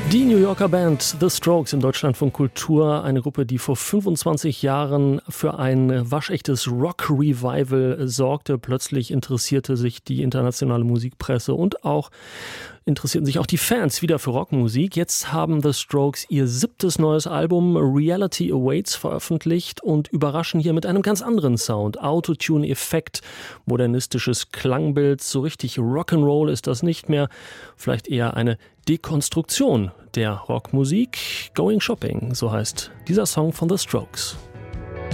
Die New Yorker Band The Strokes im Deutschlandfunk Kultur, eine Gruppe, die vor 25 Jahren für ein waschechtes Rock-Revival sorgte. Plötzlich interessierte sich die internationale Musikpresse und auch interessierten sich auch die Fans wieder für Rockmusik. Jetzt haben The Strokes ihr 7. neues Album Reality Awaits veröffentlicht und überraschen hier mit einem ganz anderen Sound. Autotune-Effekt, modernistisches Klangbild, so richtig Rock'n'Roll ist das nicht mehr. Vielleicht eher eine Dekonstruktion der Rockmusik. Going Shopping, so heißt dieser Song von The Strokes.